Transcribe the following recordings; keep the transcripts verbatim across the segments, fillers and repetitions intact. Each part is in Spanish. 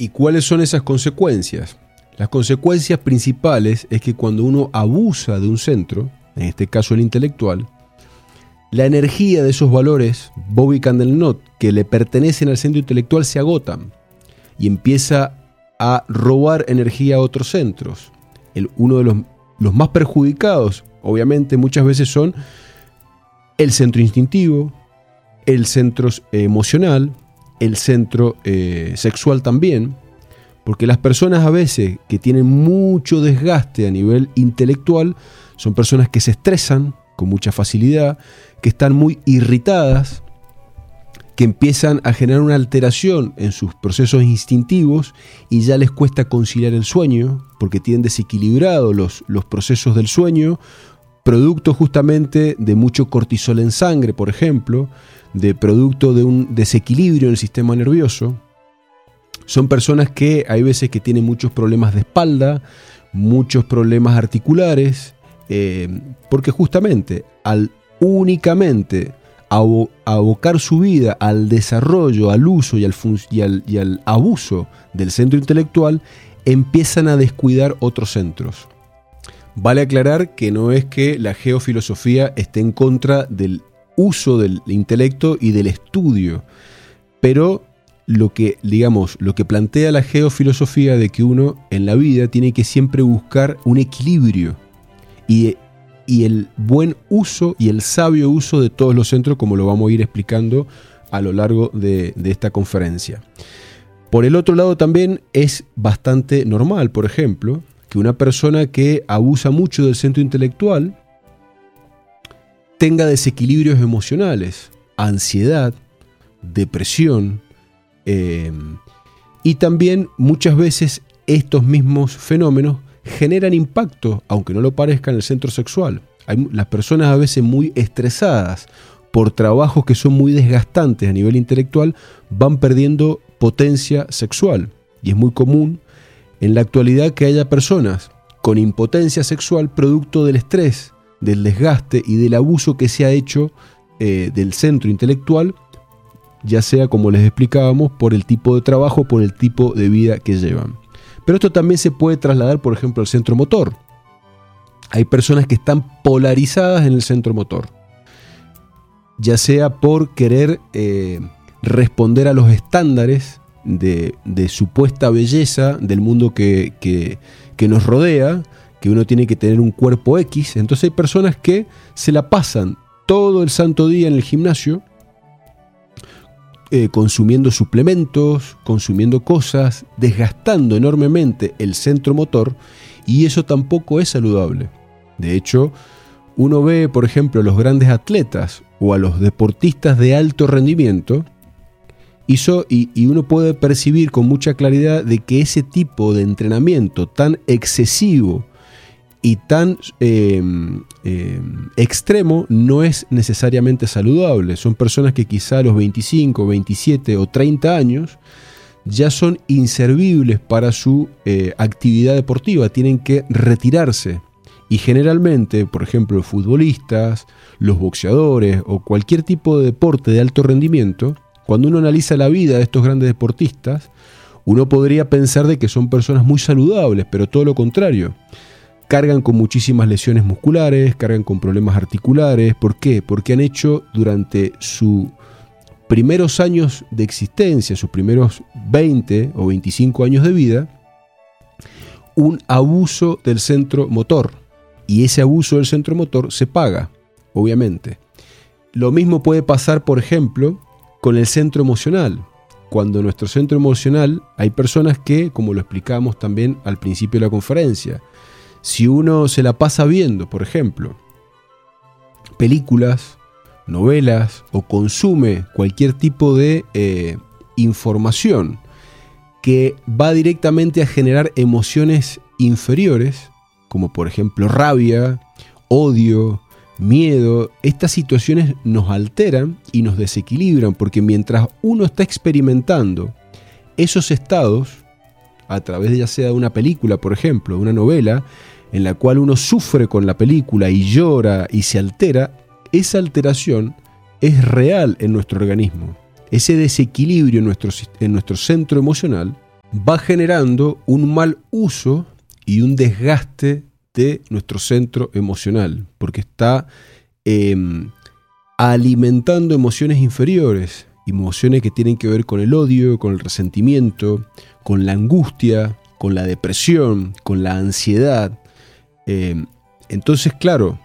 ¿Y cuáles son esas consecuencias? Las consecuencias principales es que cuando uno abusa de un centro, en este caso el intelectual, la energía de esos valores, Bobby Candlenot, que le pertenecen al centro intelectual, se agotan y empieza a robar energía a otros centros. El, uno de los, los más perjudicados, obviamente, muchas veces son el centro instintivo, el centro emocional, el centro eh, sexual también, porque las personas a veces que tienen mucho desgaste a nivel intelectual son personas que se estresan con mucha facilidad, que están muy irritadas, que empiezan a generar una alteración en sus procesos instintivos y ya les cuesta conciliar el sueño porque tienen desequilibrados los, los procesos del sueño, producto justamente de mucho cortisol en sangre, por ejemplo, de producto de un desequilibrio en el sistema nervioso. Son personas que hay veces que tienen muchos problemas de espalda, muchos problemas articulares, eh, porque justamente al únicamente abo- abocar su vida al desarrollo, al uso y al, fun- y, al, y al abuso del centro intelectual, empiezan a descuidar otros centros. Vale aclarar que no es que la geofilosofía esté en contra del uso del intelecto y del estudio, pero lo que, digamos, lo que plantea la geofilosofía de que uno en la vida tiene que siempre buscar un equilibrio y, y el buen uso y el sabio uso de todos los centros, como lo vamos a ir explicando a lo largo de, de esta conferencia. Por el otro lado también es bastante normal, por ejemplo, que una persona que abusa mucho del centro intelectual tenga desequilibrios emocionales, ansiedad, depresión, eh, y también muchas veces estos mismos fenómenos generan impacto, aunque no lo parezca, en el centro sexual. Hay las personas a veces muy estresadas por trabajos que son muy desgastantes a nivel intelectual van perdiendo potencia sexual, y es muy común en la actualidad que haya personas con impotencia sexual producto del estrés, del desgaste y del abuso que se ha hecho eh, del centro intelectual, ya sea, como les explicábamos, por el tipo de trabajo, por el tipo de vida que llevan. Pero esto también se puede trasladar, por ejemplo, al centro motor. Hay personas que están polarizadas en el centro motor, ya sea por querer eh, responder a los estándares de, de supuesta belleza del mundo que, que, que nos rodea, que uno tiene que tener un cuerpo X. Entonces hay personas que se la pasan todo el santo día en el gimnasio, eh, consumiendo suplementos, consumiendo cosas, desgastando enormemente el centro motor, y eso tampoco es saludable. De hecho, uno ve, por ejemplo, a los grandes atletas o a los deportistas de alto rendimiento, y, so, y, y uno puede percibir con mucha claridad de que ese tipo de entrenamiento tan excesivo y tan eh, eh, extremo no es necesariamente saludable. Son personas que quizá a los veinticinco, veintisiete o treinta años ya son inservibles para su eh, actividad deportiva, tienen que retirarse. Y generalmente, por ejemplo, los futbolistas, los boxeadores o cualquier tipo de deporte de alto rendimiento, cuando uno analiza la vida de estos grandes deportistas, uno podría pensar de que son personas muy saludables, pero todo lo contrario. Cargan con muchísimas lesiones musculares, cargan con problemas articulares. ¿Por qué? Porque han hecho durante sus primeros años de existencia, sus primeros veinte o veinticinco años de vida, un abuso del centro motor. Y ese abuso del centro motor se paga, obviamente. Lo mismo puede pasar, por ejemplo, con el centro emocional. Cuando en nuestro centro emocional hay personas que, como lo explicamos también al principio de la conferencia, si uno se la pasa viendo, por ejemplo, películas, novelas o consume cualquier tipo de eh, información que va directamente a generar emociones inferiores, como por ejemplo rabia, odio, miedo, estas situaciones nos alteran y nos desequilibran, porque mientras uno está experimentando esos estados, a través de ya sea de una película, por ejemplo, una novela, en la cual uno sufre con la película y llora y se altera, esa alteración es real en nuestro organismo. Ese desequilibrio en nuestro, en nuestro centro emocional va generando un mal uso y un desgaste de nuestro centro emocional, porque está eh, alimentando emociones inferiores, emociones que tienen que ver con el odio, con el resentimiento, con la angustia, con la depresión, con la ansiedad. Eh, entonces, claro,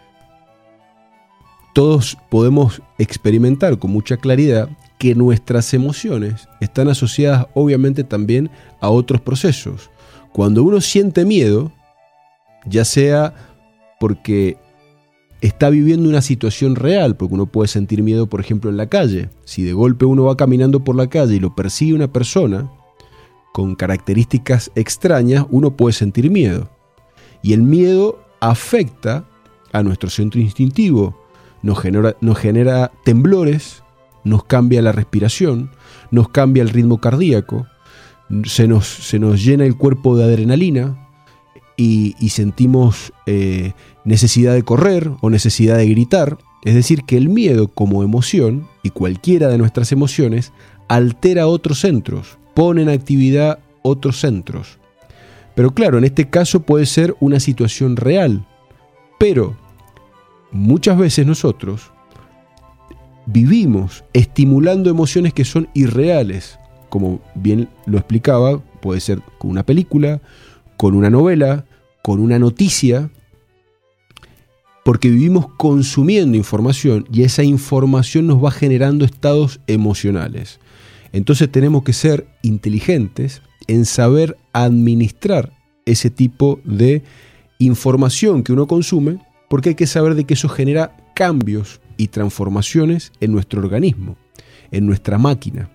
todos podemos experimentar con mucha claridad que nuestras emociones están asociadas obviamente también a otros procesos. Cuando uno siente miedo, ya sea porque está viviendo una situación real, porque uno puede sentir miedo, por ejemplo, en la calle. Si de golpe uno va caminando por la calle y lo persigue una persona con características extrañas, uno puede sentir miedo. Y el miedo afecta a nuestro centro instintivo, nos genera, nos genera temblores, nos cambia la respiración, nos cambia el ritmo cardíaco, se nos, se nos llena el cuerpo de adrenalina y, y sentimos eh, necesidad de correr o necesidad de gritar. Es decir, que el miedo como emoción, y cualquiera de nuestras emociones, altera otros centros, pone en actividad otros centros. Pero claro, en este caso puede ser una situación real, pero muchas veces nosotros vivimos estimulando emociones que son irreales, como bien lo explicaba, puede ser con una película, con una novela, con una noticia, porque vivimos consumiendo información y esa información nos va generando estados emocionales. Entonces tenemos que ser inteligentes en saber administrar ese tipo de información que uno consume, porque hay que saber de que eso genera cambios y transformaciones en nuestro organismo, en nuestra máquina.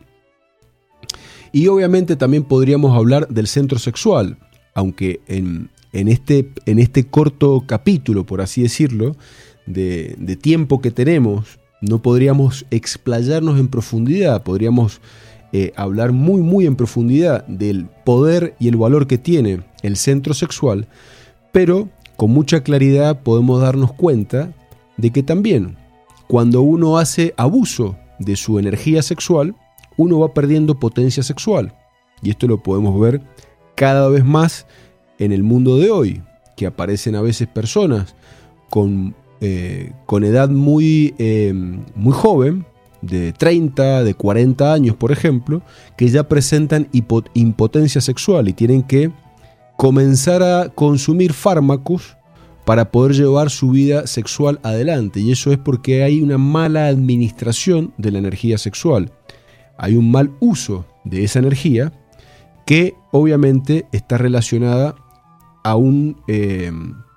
Y obviamente también podríamos hablar del centro sexual, aunque en, en, este, en este corto capítulo, por así decirlo, de, de tiempo que tenemos, no podríamos explayarnos en profundidad, podríamos eh, hablar muy muy en profundidad del poder y el valor que tiene el centro sexual, pero con mucha claridad podemos darnos cuenta de que también cuando uno hace abuso de su energía sexual, uno va perdiendo potencia sexual. Y esto lo podemos ver cada vez más en el mundo de hoy, que aparecen a veces personas con, eh, con edad muy, eh, muy joven, de treinta, de cuarenta años, por ejemplo, que ya presentan hipo- impotencia sexual y tienen que comenzar a consumir fármacos para poder llevar su vida sexual adelante. Y eso es porque hay una mala administración de la energía sexual. Hay un mal uso de esa energía que obviamente está relacionada a un, eh,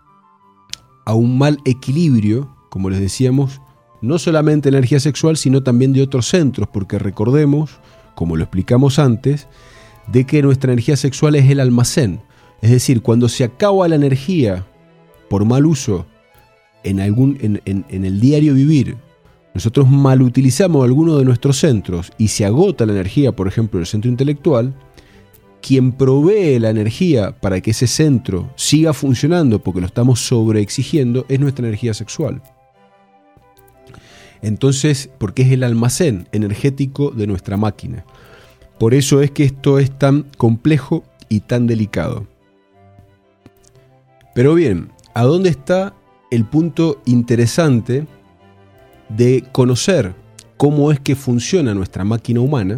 a un mal equilibrio, como les decíamos, no solamente de energía sexual, sino también de otros centros, porque recordemos, como lo explicamos antes, de que nuestra energía sexual es el almacén. Es decir, cuando se acaba la energía por mal uso en, algún, en, en, en el diario vivir, nosotros mal utilizamos alguno de nuestros centros y se agota la energía, por ejemplo, el centro intelectual, quien provee la energía para que ese centro siga funcionando porque lo estamos sobreexigiendo es nuestra energía sexual. Entonces, porque es el almacén energético de nuestra máquina. Por eso es que esto es tan complejo y tan delicado. Pero bien, ¿a dónde está el punto interesante de conocer cómo es que funciona nuestra máquina humana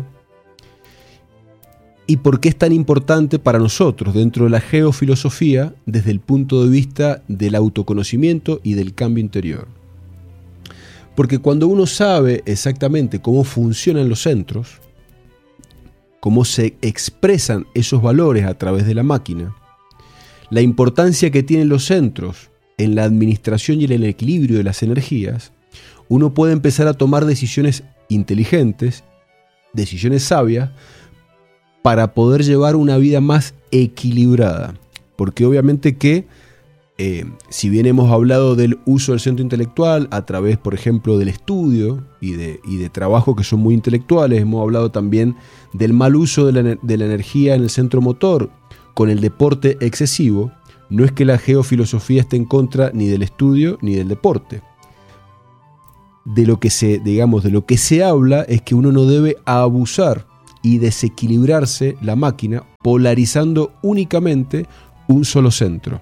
y por qué es tan importante para nosotros dentro de la geofilosofía desde el punto de vista del autoconocimiento y del cambio interior? Porque cuando uno sabe exactamente cómo funcionan los centros, cómo se expresan esos valores a través de la máquina, la importancia que tienen los centros en la administración y en el equilibrio de las energías, uno puede empezar a tomar decisiones inteligentes, decisiones sabias, para poder llevar una vida más equilibrada. Porque obviamente que, eh, si bien hemos hablado del uso del centro intelectual a través, por ejemplo, del estudio y de, y de trabajos que son muy intelectuales, hemos hablado también del mal uso de la, de la energía en el centro motor con el deporte excesivo, no es que la geofilosofía esté en contra ni del estudio ni del deporte. De lo que se, digamos, de lo que se habla es que uno no debe abusar y desequilibrarse la máquina, polarizando únicamente un solo centro.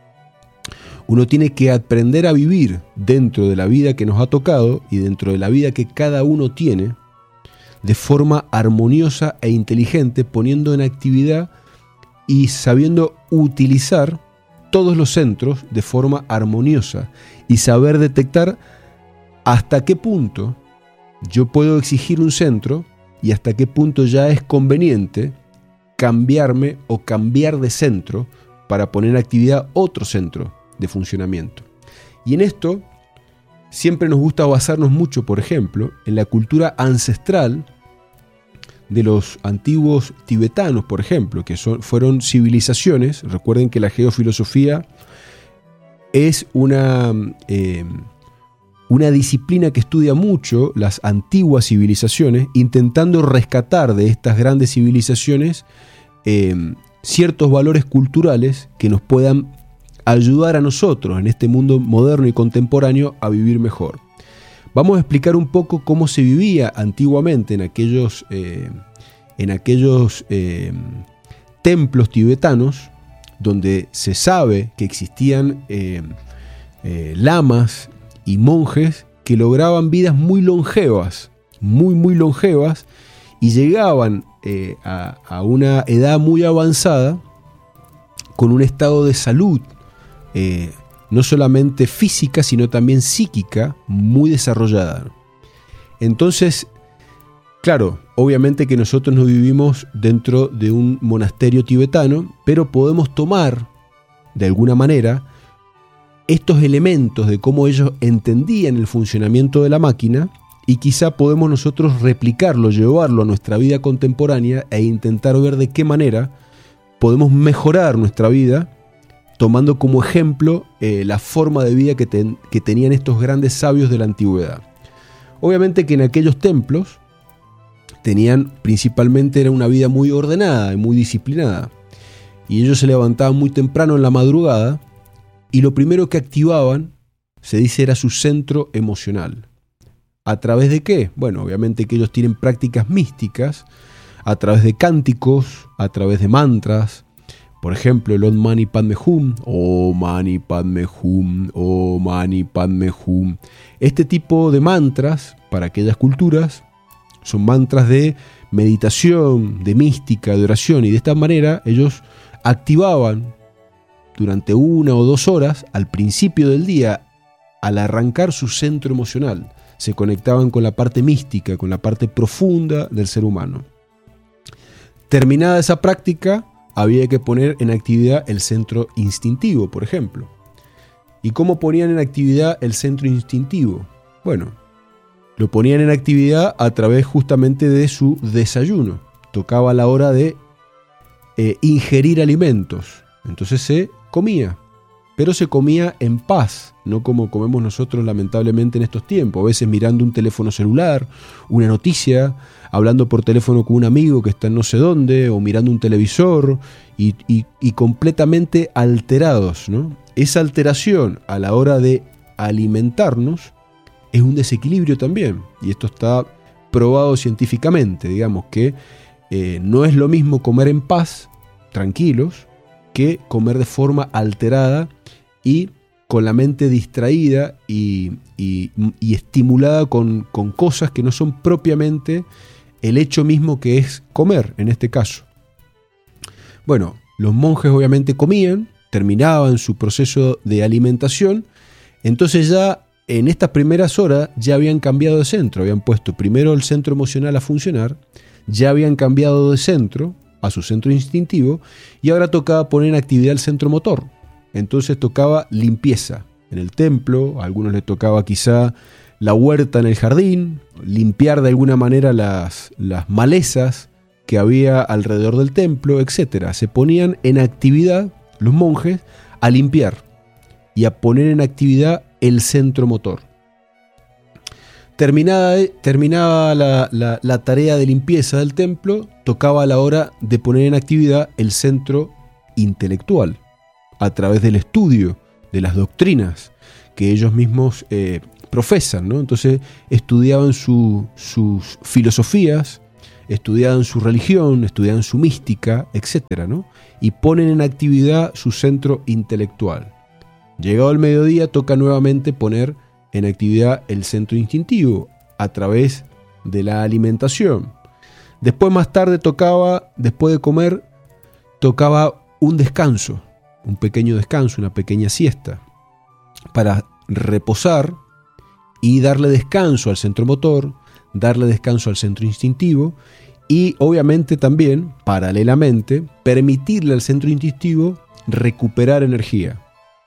Uno tiene que aprender a vivir dentro de la vida que nos ha tocado y dentro de la vida que cada uno tiene, de forma armoniosa e inteligente, poniendo en actividad y sabiendo utilizar todos los centros de forma armoniosa y saber detectar hasta qué punto yo puedo exigir un centro y hasta qué punto ya es conveniente cambiarme o cambiar de centro para poner en actividad otro centro de funcionamiento. Y en esto siempre nos gusta basarnos mucho, por ejemplo, en la cultura ancestral de los antiguos tibetanos, por ejemplo, que son, fueron civilizaciones. Recuerden que la geofilosofía es una, eh, una disciplina que estudia mucho las antiguas civilizaciones, intentando rescatar de estas grandes civilizaciones eh, ciertos valores culturales que nos puedan ayudar a nosotros en este mundo moderno y contemporáneo a vivir mejor. Vamos a explicar un poco cómo se vivía antiguamente en aquellos, eh, en aquellos eh, templos tibetanos, donde se sabe que existían eh, eh, lamas y monjes que lograban vidas muy longevas, muy muy longevas, y llegaban eh, a, a una edad muy avanzada con un estado de salud eh, no solamente física, sino también psíquica, muy desarrollada. Entonces, claro, obviamente que nosotros no vivimos dentro de un monasterio tibetano, pero podemos tomar, de alguna manera, estos elementos de cómo ellos entendían el funcionamiento de la máquina y quizá podemos nosotros replicarlo, llevarlo a nuestra vida contemporánea e intentar ver de qué manera podemos mejorar nuestra vida, tomando como ejemplo eh, la forma de vida que, ten, que tenían estos grandes sabios de la antigüedad. Obviamente que en aquellos templos tenían principalmente era una vida muy ordenada y muy disciplinada. Y ellos se levantaban muy temprano en la madrugada y lo primero que activaban, se dice, era su centro emocional. ¿A través de qué? Bueno, obviamente que ellos tienen prácticas místicas, a través de cánticos, a través de mantras. Por ejemplo, el Om Mani Padme Hum, Om Mani Padme Hum, Om Mani Padme Hum. Este tipo de mantras, para aquellas culturas, son mantras de meditación, de mística, de oración, y de esta manera ellos activaban durante una o dos horas, al principio del día, al arrancar su centro emocional. Se conectaban con la parte mística, con la parte profunda del ser humano. Terminada esa práctica, había que poner en actividad el centro instintivo, por ejemplo. ¿Y cómo ponían en actividad el centro instintivo? Bueno, lo ponían en actividad a través justamente de su desayuno. Tocaba la hora de eh, ingerir alimentos. Entonces se comía, pero se comía en paz, no como comemos nosotros lamentablemente en estos tiempos, a veces mirando un teléfono celular, una noticia, hablando por teléfono con un amigo que está en no sé dónde, o mirando un televisor, y, y, y completamente alterados, ¿no? Esa alteración a la hora de alimentarnos es un desequilibrio también, y esto está probado científicamente, digamos que eh, no es lo mismo comer en paz, tranquilos, que comer de forma alterada y con la mente distraída y, y, y estimulada con, con cosas que no son propiamente el hecho mismo que es comer, en este caso. Bueno, los monjes obviamente comían, terminaban su proceso de alimentación, entonces ya en estas primeras horas ya habían cambiado de centro, habían puesto primero el centro emocional a funcionar, ya habían cambiado de centro a su centro instintivo y ahora tocaba poner en actividad el centro motor. Entonces tocaba limpieza en el templo, a algunos les tocaba quizá la huerta en el jardín, limpiar de alguna manera las, las malezas que había alrededor del templo, etcétera. Se ponían en actividad los monjes a limpiar y a poner en actividad el centro motor. Terminada, terminaba la, la, la tarea de limpieza del templo, tocaba la hora de poner en actividad el centro intelectual, a través del estudio de las doctrinas que ellos mismos eh, profesan, ¿no? Entonces estudiaban su, sus filosofías, estudiaban su religión, estudiaban su mística, etcétera, ¿no? Y ponen en actividad su centro intelectual. Llegado el mediodía, toca nuevamente poner en actividad el centro instintivo a través de la alimentación. Después, más tarde, tocaba, después de comer, tocaba un descanso, un pequeño descanso, una pequeña siesta, para reposar y darle descanso al centro motor, darle descanso al centro instintivo y obviamente también, paralelamente, permitirle al centro instintivo recuperar energía.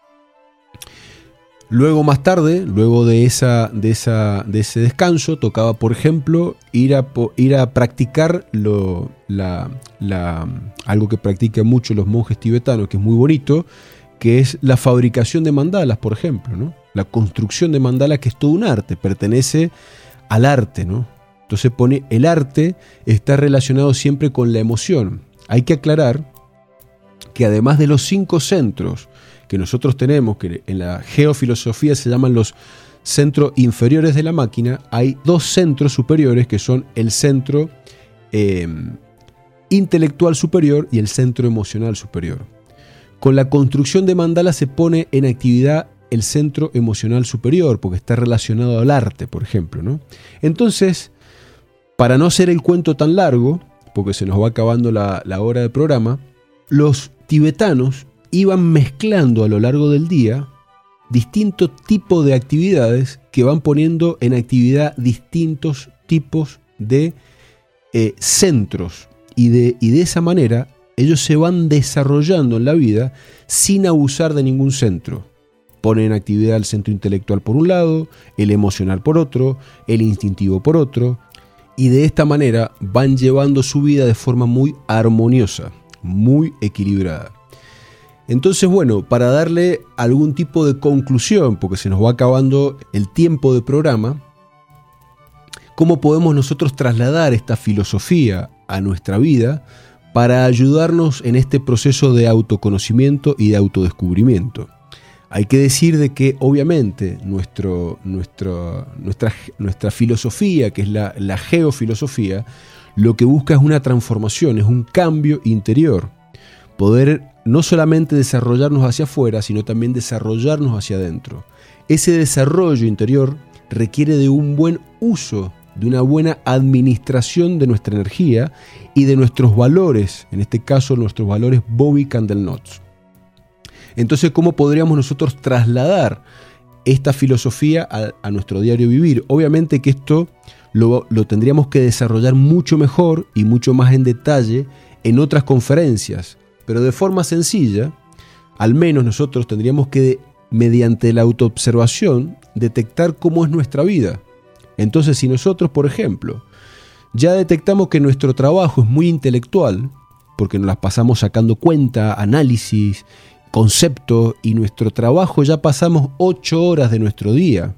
Luego, más tarde, luego de, esa, de, esa, de ese descanso, tocaba, por ejemplo, ir a, ir a practicar lo, la, la, algo que practican mucho los monjes tibetanos, que es muy bonito, que es la fabricación de mandalas, por ejemplo, ¿no? La construcción de mandalas, que es todo un arte, pertenece al arte, ¿no? Entonces pone, el arte está relacionado siempre con la emoción. Hay que aclarar que además de los cinco centros que nosotros tenemos, que en la geofilosofía se llaman los centros inferiores de la máquina, hay dos centros superiores que son el centro eh, intelectual superior y el centro emocional superior. Con la construcción de mandalas se pone en actividad el centro emocional superior, porque está relacionado al arte, por ejemplo, ¿no? Entonces, para no hacer el cuento tan largo, porque se nos va acabando la, la hora de programa, los tibetanos iban mezclando a lo largo del día distintos tipos de actividades que van poniendo en actividad distintos tipos de eh, centros. Y de, y de esa manera ellos se van desarrollando en la vida sin abusar de ningún centro. Ponen en actividad el centro intelectual por un lado, el emocional por otro, el instintivo por otro. Y de esta manera van llevando su vida de forma muy armoniosa, muy equilibrada. Entonces, bueno, para darle algún tipo de conclusión, porque se nos va acabando el tiempo de programa, ¿cómo podemos nosotros trasladar esta filosofía a nuestra vida para ayudarnos en este proceso de autoconocimiento y de autodescubrimiento? Hay que decir de que obviamente nuestro, nuestro, nuestra, nuestra filosofía, que es la, la geofilosofía, lo que busca es una transformación, es un cambio interior. Poder no solamente desarrollarnos hacia afuera, sino también desarrollarnos hacia adentro. Ese desarrollo interior requiere de un buen uso, de una buena administración de nuestra energía y de nuestros valores, en este caso nuestros valores Bobby Candlenaughts. Entonces, ¿cómo podríamos nosotros trasladar esta filosofía a, a nuestro diario vivir? Obviamente que esto lo, lo tendríamos que desarrollar mucho mejor y mucho más en detalle en otras conferencias, pero de forma sencilla, al menos nosotros tendríamos que, mediante la autoobservación, detectar cómo es nuestra vida. Entonces, si nosotros, por ejemplo, ya detectamos que nuestro trabajo es muy intelectual, porque nos las pasamos sacando cuenta, análisis, conceptos, y nuestro trabajo ya pasamos ocho horas de nuestro día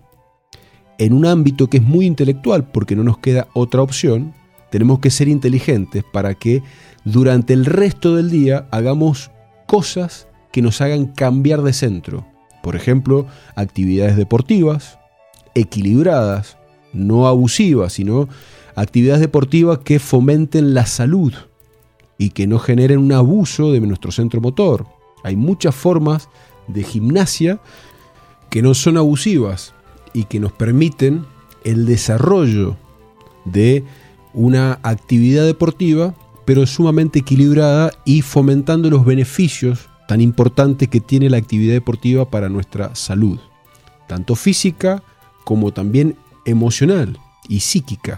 en un ámbito que es muy intelectual, porque no nos queda otra opción, tenemos que ser inteligentes para que durante el resto del día hagamos cosas que nos hagan cambiar de centro. Por ejemplo, actividades deportivas, equilibradas, no abusivas, sino actividades deportivas que fomenten la salud y que no generen un abuso de nuestro centro motor. Hay muchas formas de gimnasia que no son abusivas y que nos permiten el desarrollo de una actividad deportiva, pero sumamente equilibrada y fomentando los beneficios tan importantes que tiene la actividad deportiva para nuestra salud, tanto física como también emocional y psíquica.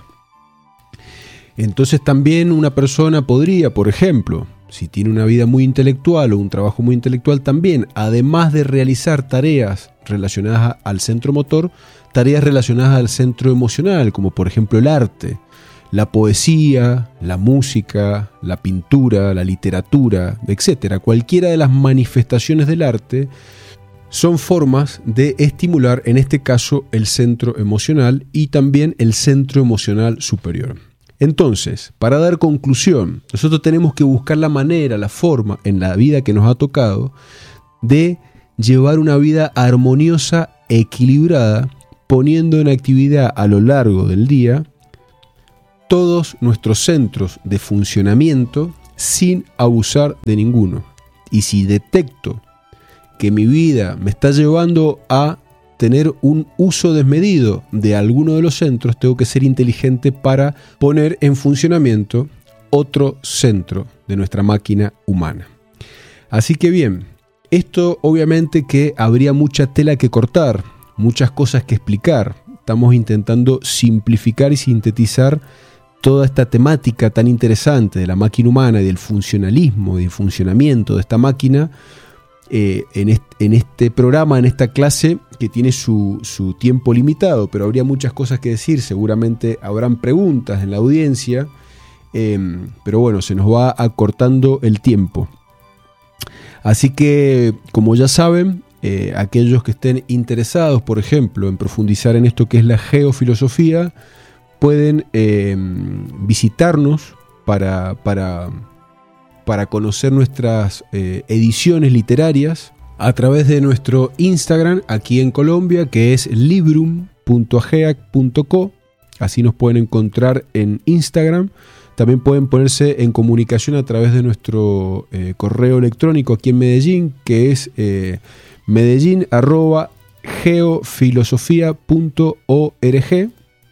Entonces también una persona podría, por ejemplo, si tiene una vida muy intelectual o un trabajo muy intelectual también, además de realizar tareas relacionadas al centro motor, tareas relacionadas al centro emocional, como por ejemplo el arte, la poesía, la música, la pintura, la literatura, etcétera. Cualquiera de las manifestaciones del arte son formas de estimular, en este caso, el centro emocional y también el centro emocional superior. Entonces, para dar conclusión, nosotros tenemos que buscar la manera, la forma en la vida que nos ha tocado de llevar una vida armoniosa, equilibrada, poniendo en actividad a lo largo del día todos nuestros centros de funcionamiento sin abusar de ninguno. Y si detecto que mi vida me está llevando a tener un uso desmedido de alguno de los centros, tengo que ser inteligente para poner en funcionamiento otro centro de nuestra máquina humana. Así que bien, esto obviamente que habría mucha tela que cortar, muchas cosas que explicar. Estamos intentando simplificar y sintetizar toda esta temática tan interesante de la máquina humana y del funcionalismo y del funcionamiento de esta máquina eh, en, est- en este programa, en esta clase que tiene su, su tiempo limitado, pero habría muchas cosas que decir, seguramente habrán preguntas en la audiencia, eh, pero bueno, se nos va acortando el tiempo. Así que, como ya saben, eh, aquellos que estén interesados, por ejemplo, en profundizar en esto que es la geofilosofía, pueden eh, visitarnos para, para, para conocer nuestras eh, ediciones literarias a través de nuestro Instagram aquí en Colombia, que es librum punto ageac punto co. Así nos pueden encontrar en Instagram. También pueden ponerse en comunicación a través de nuestro eh, correo electrónico aquí en Medellín, que es eh, medellín arroba geofilosofía punto org.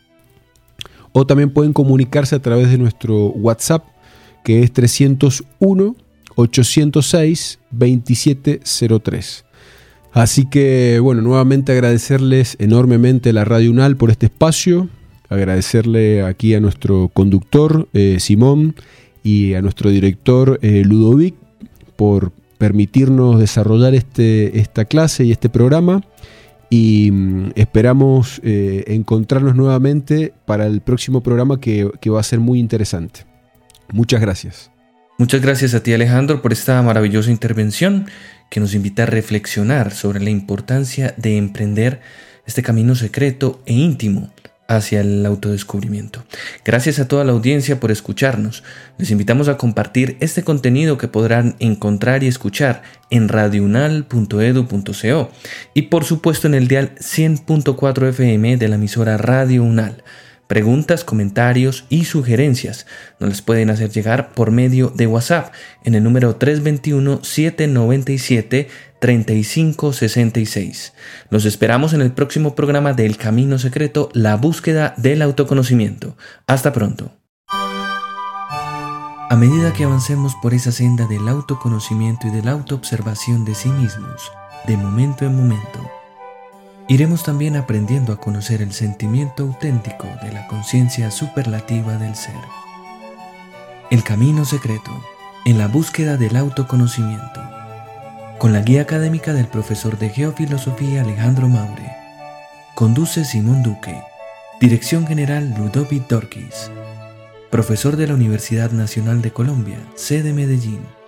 O también pueden comunicarse a través de nuestro WhatsApp, que es trescientos uno, ochocientos seis, veintisiete cero tres. Así que, bueno, nuevamente agradecerles enormemente a la Radio UNAL por este espacio, agradecerle aquí a nuestro conductor, eh, Simón, y a nuestro director, eh, Ludovic, por permitirnos desarrollar este, esta clase y este programa. Y mm, esperamos eh, encontrarnos nuevamente para el próximo programa que, que va a ser muy interesante. Muchas gracias. Muchas gracias a ti, Alejandro, por esta maravillosa intervención que nos invita a reflexionar sobre la importancia de emprender este camino secreto e íntimo hacia el autodescubrimiento. Gracias a toda la audiencia por escucharnos. Les invitamos a compartir este contenido que podrán encontrar y escuchar en radio unal punto edu punto co y por supuesto en el dial cien punto cuatro F M de la emisora Radio UNAL. Preguntas, comentarios y sugerencias nos las pueden hacer llegar por medio de WhatsApp en el número tres dos uno, siete nueve siete, tres cinco seis seis. Los esperamos en el próximo programa del Camino Secreto, la búsqueda del autoconocimiento. Hasta pronto. A medida que avancemos por esa senda del autoconocimiento y de la autoobservación de sí mismos, de momento en momento, iremos también aprendiendo a conocer el sentimiento auténtico de la conciencia superlativa del ser. El Camino Secreto, en la búsqueda del autoconocimiento, con la guía académica del profesor de Geofilosofía Alejandro Maure. Conduce Simón Duque. Dirección General Ludovic Dorquis. Profesor de la Universidad Nacional de Colombia, sede Medellín.